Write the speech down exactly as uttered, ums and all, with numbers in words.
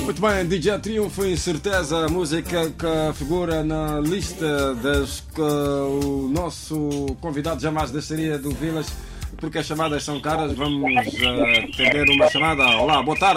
Muito bem, D J Triunfo, incerteza, a música que figura na lista das que o nosso convidado jamais deixaria de ouvi-las, porque as chamadas são caras. Vamos uh, atender uma chamada. Olá, boa tarde.